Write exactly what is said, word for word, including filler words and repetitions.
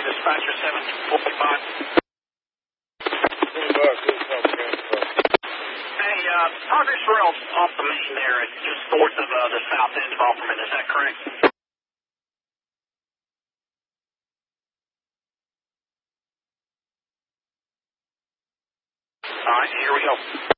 dispatcher seven forty-five. Hey, uh, Progress Rail's off the main there, it's just north of uh, the south end of Offerman, is that correct? All right, here we go.